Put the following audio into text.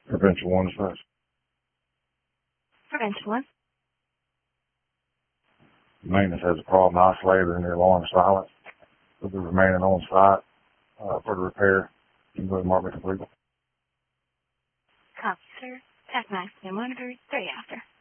Prevention 1 dispatch. Prevention 1. Maintenance has a problem isolated and the alarm is silent. We'll be remaining on site for the repair. You can mark me complete. Copy, sir. TAC 9 monitor 3 after.